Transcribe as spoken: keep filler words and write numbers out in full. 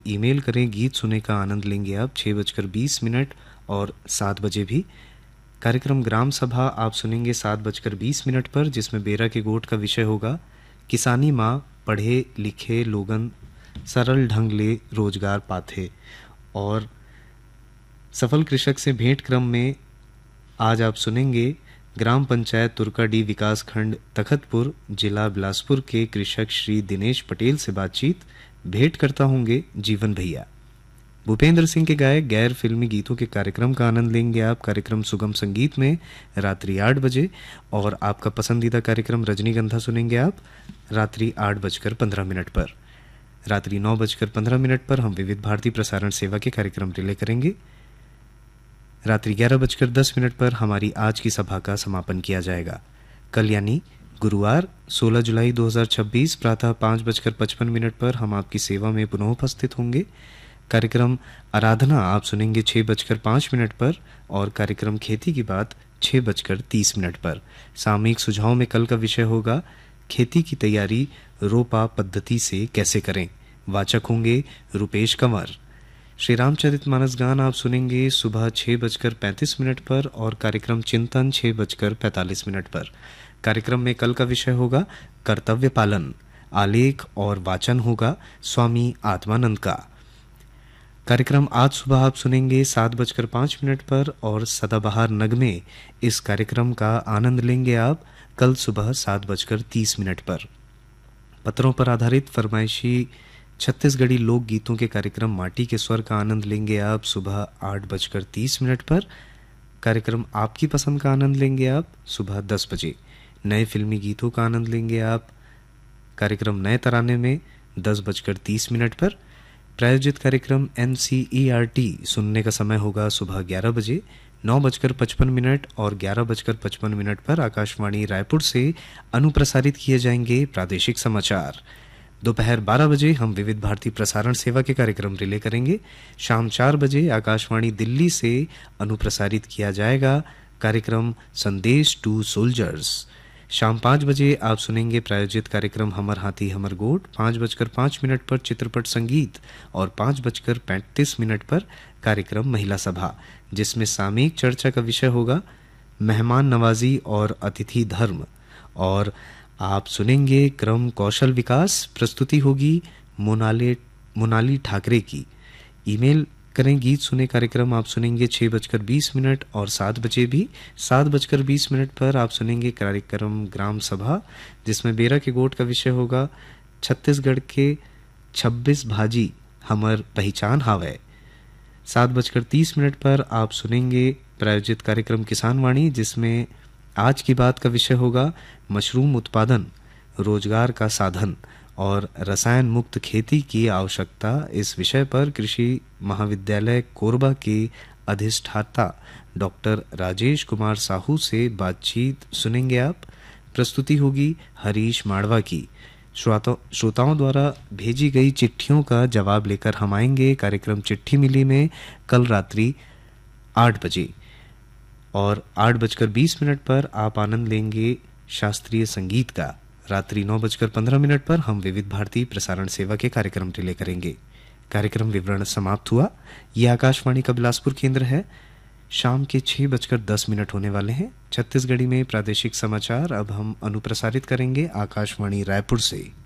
Email करें। गीत सुने का आनंद लेंगे आप छः बजकर बीस मिनट और सात बजे भी। कार्यक्रम ग्राम सभा आप सुनेंगे सात बजकर बीस मिनट पर, जिसमें बेरा के गोट का विषय होगा किसानी माँ पढ़े लिखे लोगन सरल ढंग ले रोजगार पाथे। और सफल कृषक से भेंट क्रम में आज आप सुनेंगे ग्राम पंचायत तुर्काडी विकास खंड तखतपुर जिला बिलासपुर के कृषक श्री दिनेश पटेल से बातचीत। भेंट करता होंगे जीवन भैया। भूपेंद्र सिंह के गाए गैर फिल्मी गीतों के कार्यक्रम का आनंद लेंगे आप कार्यक्रम सुगम संगीत में रात्रि आठ बजे। और आपका पसंदीदा कार्यक्रम रजनीगंधा सुनेंगे आप रात्रि आठ बजकर पंद्रह मिनट पर। रात्रि नौ बजकर पंद्रह मिनट पर हम विविध भारती प्रसारण सेवा के कार्यक्रम रिले करेंगे। रात्रि ग्यारह बजकर दस मिनट पर हमारी आज की सभा का समापन किया जाएगा। कल यानी गुरुवार सोलह जुलाई दो हज़ार छब्बीस प्रातः पाँच बजकर पचपन मिनट पर हम आपकी सेवा में पुनः उपस्थित होंगे। कार्यक्रम आराधना आप सुनेंगे छः बजकर पाँच मिनट पर और कार्यक्रम खेती की बात छः बजकर तीस मिनट पर। सामयिक सुझाव में कल का विषय होगा खेती की तैयारी रोपा पद्धति से कैसे करें। वाचक होंगे रुपेश कंवर। श्री रामचरित मानस गान आप सुनेंगे सुबह छः बजकर पैंतीस मिनट पर और कार्यक्रम चिंतन छः बजकर पैंतालीस मिनट पर। कार्यक्रम में कल का विषय होगा कर्तव्य पालन। आलेख और वाचन होगा स्वामी आत्मानंद का। कार्यक्रम आज सुबह आप सुनेंगे सात बजकर पाँच मिनट पर और सदाबहार नगमे इस कार्यक्रम का आनंद लेंगे आप कल सुबह सात बजकर तीस मिनट पर। पत्रों पर आधारित फरमाइशी छत्तीसगढ़ी लोक गीतों के कार्यक्रम माटी के स्वर का आनंद लेंगे आप सुबह आठ बजकर तीस मिनट पर। कार्यक्रम आपकी पसंद का आनंद लेंगे आप सुबह दस बजे। नए फिल्मी गीतों का आनंद लेंगे आप कार्यक्रम नए तराने में दस बजकर तीस मिनट पर। प्रायोजित कार्यक्रम N C E R T सुनने का समय होगा सुबह ग्यारह बजे। नौ बजकर पचपन मिनट और ग्यारह बजकर पचपन मिनट पर आकाशवाणी रायपुर से अनुप्रसारित किए जाएंगे प्रादेशिक समाचार। दोपहर बारह बजे हम विविध भारती प्रसारण सेवा के कार्यक्रम रिले करेंगे। शाम चार बजे आकाशवाणी दिल्ली से अनुप्रसारित किया जाएगा कार्यक्रम संदेश टू सोल्जर्स। शाम पाँच बजे आप सुनेंगे प्रायोजित कार्यक्रम हमर हाथी हमर गोट। पाँच बजकर पाँच मिनट पर चित्रपट संगीत और पाँच बजकर पैंतीस मिनट पर कार्यक्रम महिला सभा, जिसमें सामयिक चर्चा का विषय होगा मेहमान नवाजी और अतिथि धर्म। और आप सुनेंगे क्रम कौशल विकास। प्रस्तुति होगी मोनाले मोनाली ठाकरे की। ईमेल करें गीत सुने कार्यक्रम आप सुनेंगे छः बजकर बीस मिनट और सात बजे भी। सात बजकर बीस मिनट पर आप सुनेंगे कार्यक्रम ग्राम सभा, जिसमें बेरा के गोट का विषय होगा छत्तीसगढ़ के छब्बीस भाजी हमर पहचान हावय। सात बजकर तीस मिनट पर आप सुनेंगे प्रायोजित कार्यक्रम किसान वाणी, जिसमें आज की बात का विषय होगा मशरूम उत्पादन रोजगार का साधन और रसायन मुक्त खेती की आवश्यकता। इस विषय पर कृषि महाविद्यालय कोरबा के अधिष्ठाता डॉक्टर राजेश कुमार साहू से बातचीत सुनेंगे आप। प्रस्तुति होगी हरीश माड़वा की। श्रोताओं द्वारा भेजी गई चिट्ठियों का जवाब लेकर हम आएंगे कार्यक्रम चिट्ठी मिली में कल रात्रि आठ बजे। और आठ बजकर बीस मिनट पर आप आनंद लेंगे शास्त्रीय संगीत का। रात्रि नौ बजकर पंद्रह मिनट पर हम विविध भारती प्रसारण सेवा के कार्यक्रम रिले करेंगे। कार्यक्रम विवरण समाप्त हुआ। ये आकाशवाणी का बिलासपुर केंद्र है। शाम के छः बजकर दस मिनट होने वाले हैं। छत्तीसगढ़ी में प्रादेशिक समाचार अब हम अनुप्रसारित करेंगे आकाशवाणी रायपुर से।